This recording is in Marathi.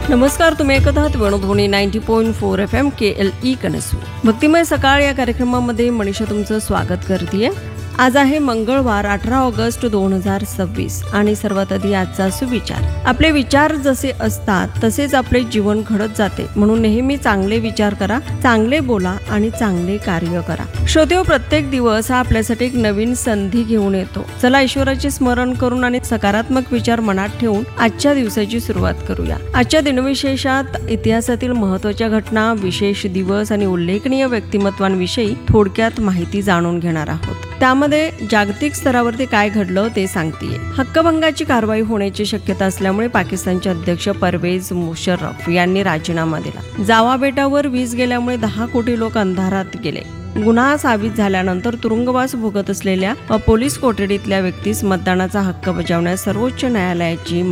नमस्कार, तुम्ही ऐकत आहात वेणुध्वनी 90.4 FM KLE कनसू. भक्तिमय सकाळ या कार्यक्रमामध्ये मनीषा तुमचं स्वागत करते. आज आहे मंगळवार 18 ऑगस्ट 2026 आणि सर्वात आधी आजचा सुविचार. आपले विचार जसे असतात तसेच आपले जीवन घडत जाते, म्हणून नेहमी चांगले विचार करा, चांगले बोला आणि चांगले कार्य करा. श्रोतेहो, प्रत्येक दिवस हा आपल्यासाठी एक नवीन संधी घेऊन येतो. चला ईश्वराचे स्मरण करून आणि सकारात्मक विचार मनात ठेवून आजच्या दिवसाची सुरुवात करूया. आजच्या दिनविशेषात इतिहासातील महत्त्वाच्या घटना, विशेष दिवस आणि उल्लेखनीय व्यक्तिमत्वांविषयी थोडक्यात माहिती जाणून घेणार आहोत. त्यामध्ये जागतिक स्तरावरती काय घडलं ते सांगतेय. हक्कभंगाची कारवाई होण्याची शक्यता असल्यामुळे पाकिस्तानचे अध्यक्ष परवेज मुशर्रफ यांनी राजीनामा दिला. जावा बेटावर वीज गेल्यामुळे 10 कोटी लोक अंधारात गेले. गुन्हा साबित झाल्यानंतर तुरुंगवास भोगत असलेल्या पोलीस कोठडीतल्या व्यक्तीस मतदानाचा हक्क बजावण्यास सर्वोच्च न्यायालयाची